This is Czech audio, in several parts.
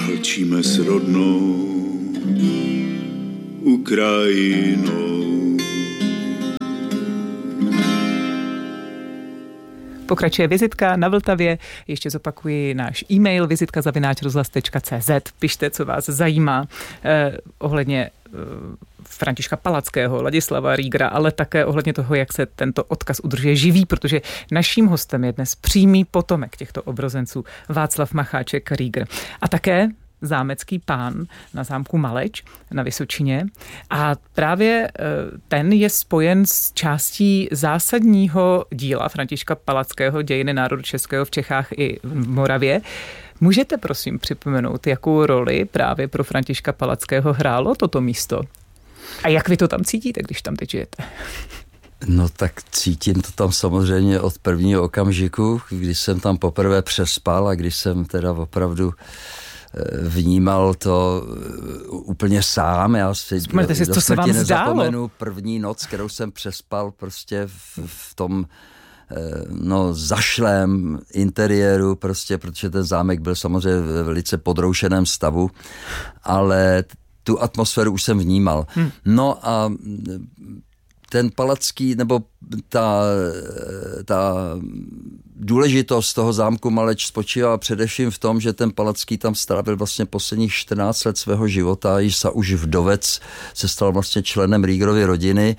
mlčíme s rodnou Ukrajinou. Pokračuje vizitka na Vltavě. Ještě zopakuji náš e-mail vizitka@rozhlas.cz. Pište, co vás zajímá ohledně Františka Palackého, Ladislava Riegera, ale také ohledně toho, jak se tento odkaz udržuje živý, protože naším hostem je dnes přímý potomek těchto obrozenců Václav Macháček Rieger. A také zámecký pán na zámku Maleč na Vysočině. A právě ten je spojen s částí zásadního díla Františka Palackého, Dějiny národu českého v Čechách i v Moravě. Můžete prosím připomenout, jakou roli právě pro Františka Palackého hrálo toto místo? A jak vy to tam cítíte, když tam teď žijete? No tak cítím to tam samozřejmě od prvního okamžiku, když jsem tam poprvé přespal a když jsem teda opravdu vnímal to úplně sám. Já si co se vám nezapomenu první noc, kterou jsem přespal prostě v tom zašlém interiéru, prostě, protože ten zámek byl samozřejmě ve velice podroušeném stavu, ale tu atmosféru už jsem vnímal. No a ten Palacký, nebo ta důležitost toho zámku Maleč spočívá především v tom, že ten Palacký tam strávil vlastně posledních 14 let svého života, už vdovec se stal vlastně členem Riegerovy rodiny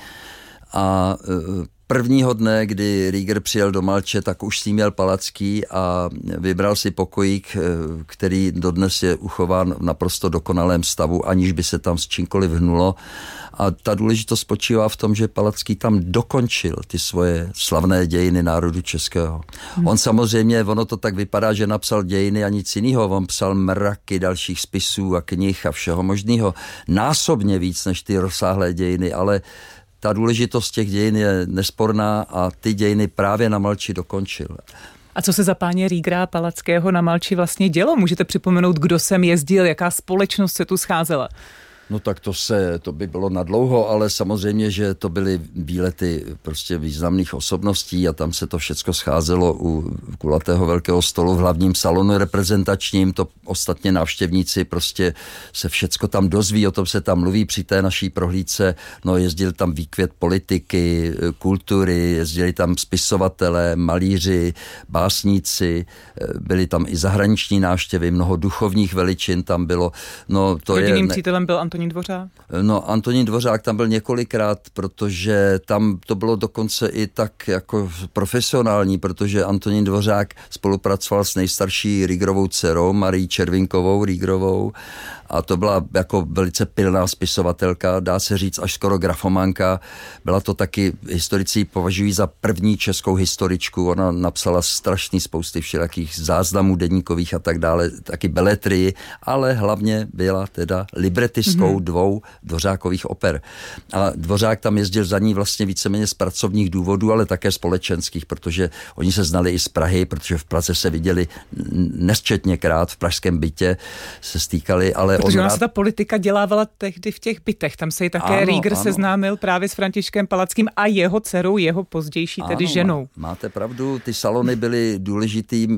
a prvního dne, kdy Rieger přijel do Malče, tak už s ním měl Palacký a vybral si pokojík, který dodnes je uchován v naprosto dokonalém stavu, aniž by se tam s čímkoliv hnulo. A ta důležitost spočívá v tom, že Palacký tam dokončil ty svoje slavné dějiny národu českého. On samozřejmě, ono to tak vypadá, že napsal dějiny a nic jiného. On psal mraky dalších spisů a knih a všeho možného. Násobně víc než ty rozsáhlé dějiny, ale ta důležitost těch dějin je nesporná a ty dějiny právě na Malči dokončil. A co se za páně Riegera a Palackého na Malči vlastně dělo? Můžete připomenout, kdo sem jezdil, jaká společnost se tu scházela? No tak to by bylo nadlouho, ale samozřejmě, že to byly výlety prostě významných osobností a tam se to všecko scházelo u kulatého velkého stolu v hlavním salonu reprezentačním. To ostatně návštěvníci prostě se všecko tam dozví, o tom se tam mluví při té naší prohlídce. No jezdil tam výkvět politiky, kultury, jezdili tam spisovatelé, malíři, básníci, byli tam i zahraniční návštěvy, mnoho duchovních veličin tam bylo. No to jediným přítelem byl Antonín Dvořák? No, Antonín Dvořák tam byl několikrát, protože tam to bylo dokonce i tak jako profesionální, protože Antonín Dvořák spolupracoval s nejstarší Riegerovou dcerou Marií Červinkovou Riegerovou a to byla jako velice pilná spisovatelka, dá se říct až skoro grafomanka. Byla to taky, historici považují za první českou historičku, ona napsala strašný spousty všelijakých záznamů deníkových a tak dále, taky beletrii, ale hlavně byla teda libretistkou 2 Dvořákových oper. A Dvořák tam jezdil za ní vlastně víceméně z pracovních důvodů, ale také společenských, protože oni se znali i z Prahy, protože v Praze se viděli nesčetněkrát, v pražském bytě se stýkali, ale protože ona se ta politika dělávala tehdy v těch bytech. Tam se i také Rieger seznámil právě s Františkem Palackým a jeho dcerou, jeho pozdější tedy ženou. Máte pravdu, ty salony byly důležitým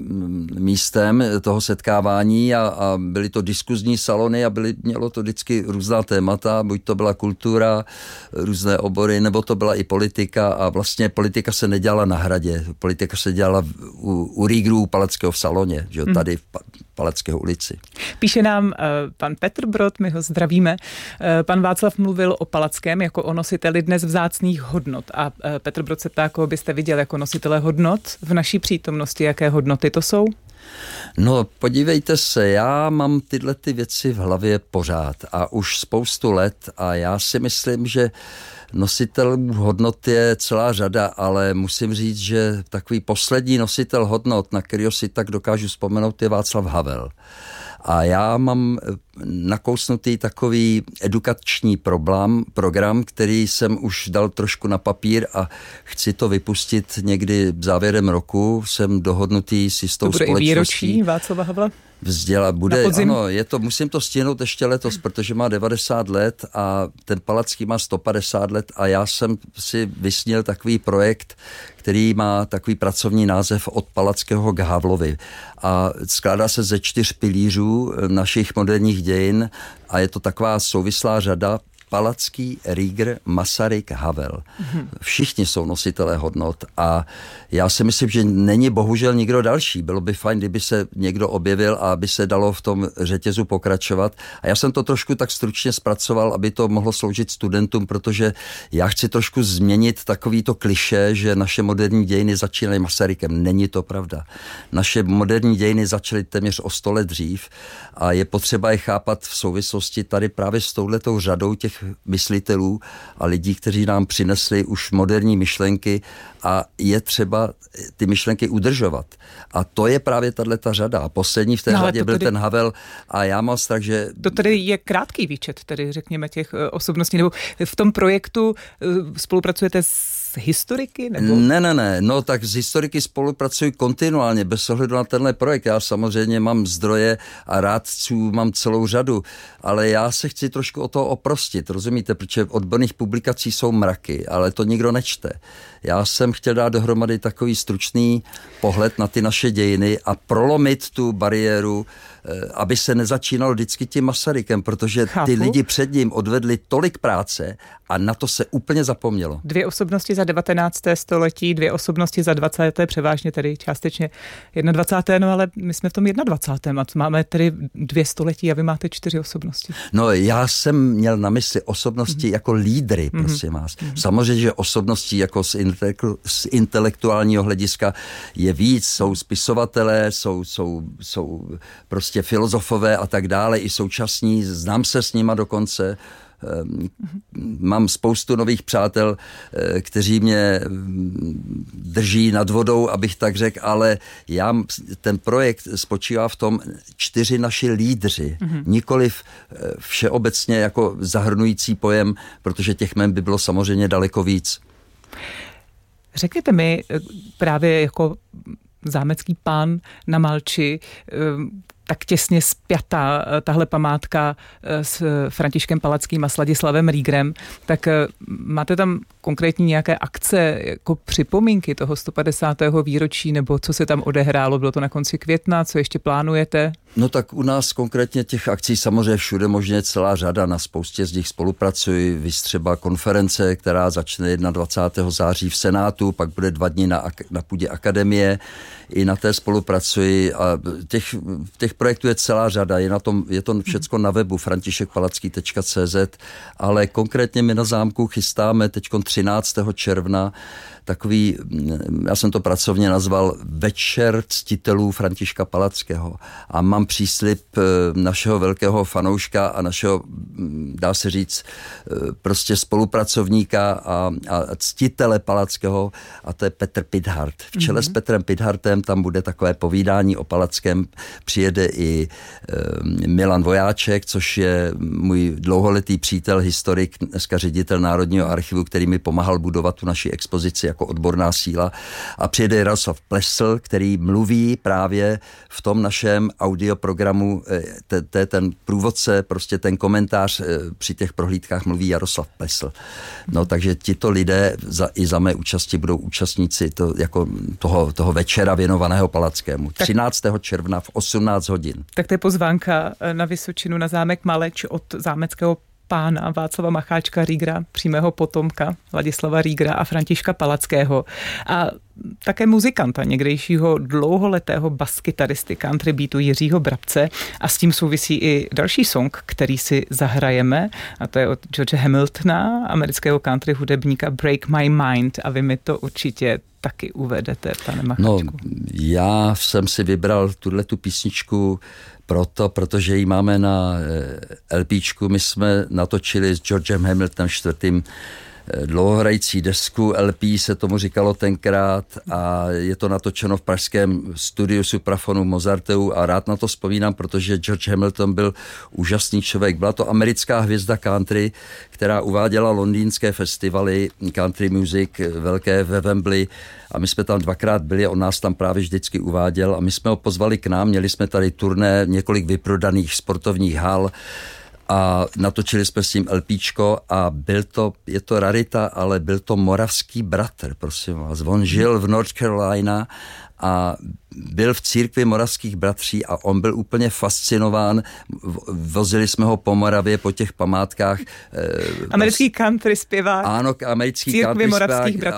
místem toho setkávání a byly to diskuzní salony a mělo to vždycky různá témata, buď to byla kultura, různé obory, nebo to byla i politika a vlastně politika se nedělala na Hradě, politika se dělala u Riegerů Palackého v saloně, že tady v Palackého ulici. Píše nám pan Petr Brod, my ho zdravíme. Pan Václav mluvil o Palackém jako o nositeli dnes vzácných hodnot a Petr Brod se ptá, koho byste viděl jako nositele hodnot v naší přítomnosti, jaké hodnoty to jsou? No, podívejte se, já mám tyhle ty věci v hlavě pořád a už spoustu let a já si myslím, že nositelů hodnot je celá řada, ale musím říct, že takový poslední nositel hodnot, na kterého si tak dokážu vzpomenout, je Václav Havel. A já mám nakousnutý takový edukační program, který jsem už dal trošku na papír a chci to vypustit někdy závěrem roku. Jsem dohodnutý s jistou společností. To bude i výročí Václava Havla? Bude, ano, musím to stihnout ještě letos, protože má 90 let a ten Palacký má 150 let a já jsem si vysnil takový projekt, který má takový pracovní název Od Palackého k Havlovi a skládá se ze 4 pilířů našich moderních dějin a je to taková souvislá řada: Palacký, Rieger, Masaryk, Havel. Všichni jsou nositelé hodnot a já si myslím, že není bohužel nikdo další. Bylo by fajn, kdyby se někdo objevil a aby se dalo v tom řetězu pokračovat. A já jsem to trošku tak stručně zpracoval, aby to mohlo sloužit studentům, protože já chci trošku změnit takovýto klišé, že naše moderní dějiny začínají Masarykem. Není to pravda. Naše moderní dějiny začaly téměř o 100 let dřív a je potřeba je chápat v souvislosti tady právě s touhletou řadou těch myslitelů a lidí, kteří nám přinesli už moderní myšlenky a je třeba ty myšlenky udržovat. A to je právě tato řada. A poslední v té řadě byl ten Havel a já mám strach, že... To tedy je krátký výčet, tedy řekněme těch osobností, nebo v tom projektu spolupracujete s historiky? Nebo? Ne. No tak s historiky spolupracuji kontinuálně, bez ohledu na tenhle projekt. Já samozřejmě mám zdroje a rádců mám celou řadu, ale já se chci trošku o to oprostit, rozumíte? Protože odborných publikací jsou mraky, ale to nikdo nečte. Já jsem chtěl dát dohromady takový stručný pohled na ty naše dějiny a prolomit tu bariéru, aby se nezačínalo vždycky tím Masarykem, protože ty lidi před ním odvedli tolik práce a na to se úplně zapomnělo. 2 osobnosti za 19. století, 2 osobnosti za 20. převážně tedy částečně 21. No ale my jsme v tom 21. a máme tedy 2 století a vy máte 4 osobnosti. No já jsem měl na mysli osobnosti jako lídry, prosím vás. Samozřejmě, že osobností jako z intelektuálního hlediska je víc, jsou spisovatelé, jsou prostě filozofové a tak dále, i současní, znám se s nima dokonce. Mám spoustu nových přátel, kteří mě drží nad vodou, abych tak řekl, ale ten projekt spočívá v tom 4 naši lídři, nikoliv všeobecně jako zahrnující pojem, protože těch jmen by bylo samozřejmě daleko víc. Řekněte mi právě jako zámecký pán na Malči, tak těsně spjatá tahle památka s Františkem Palackým a s Ladislavem Riegerem, tak máte tam konkrétní nějaké akce jako připomínky toho 150. výročí, nebo co se tam odehrálo? Bylo to na konci května, co ještě plánujete? No tak u nás konkrétně těch akcí samozřejmě všude možně celá řada, na spoustě z nich spolupracuji, vystřeba konference, která začne 21. září v Senátu, pak bude 2 dny na půdě akademie, i na té spolupracuji a těch projektů je celá řada, je to všecko na webu františekpalacký.cz, ale konkrétně my na zámku chystáme teď 13. června takový, já jsem to pracovně nazval Večer ctitelů Františka Palackého a mám příslib našeho velkého fanouška a našeho, dá se říct, prostě spolupracovníka a ctitele Palackého a to je Petr Pithart. V čele s Petrem Pithartem tam bude takové povídání o Palackém, přijede i Milan Vojáček, což je můj dlouholetý přítel, historik, dneska ředitel Národního archivu, který mi pomáhal budovat tu naši expozici jako odborná síla a přijede Jaroslav Plesl, který mluví právě v tom našem audioprogramu, ten průvodce, prostě ten komentář při těch prohlídkách mluví Jaroslav Plesl. No takže tito lidé i za mé účasti budou účastníci toho večera věnovaného Palackému. 13. června v 18 hodin. Tak to je pozvánka na Vysočinu, na zámek Maleč od zámeckého pána Václava Macháčka Riegera, přímého potomka Ladislava Riegera a Františka Palackého. A také muzikanta, někdejšího dlouholetého baskytaristy country beatu Jiřího Brabce a s tím souvisí i další song, který si zahrajeme a to je od George Hamiltona, amerického country hudebníka Break My Mind a vy mi to určitě taky uvedete, pane Macháčku. No, já jsem si vybral tu písničku protože ji máme na LPčku. My jsme natočili s Georgem Hamiltonem IV. dlouhohrající desku, LP se tomu říkalo tenkrát a je to natočeno v pražském studiu Suprafonu Mozarteu a rád na to vzpomínám, protože George Hamilton byl úžasný člověk. Byla to americká hvězda country, která uváděla londýnské festivaly country music velké ve Wembley a my jsme tam dvakrát byli, on nás tam právě vždycky uváděl a my jsme ho pozvali k nám, měli jsme tady turné, několik vyprodaných sportovních hal a natočili jsme s ním LPčko a je to rarita, ale byl to moravský bratr, prosím vás. On žil v North Carolina a byl v církvi moravských bratří a on byl úplně fascinován. Vozili jsme ho po Moravě, po těch památkách. Americký country zpěvák. Ano, americký církvi country moravských zpěvák.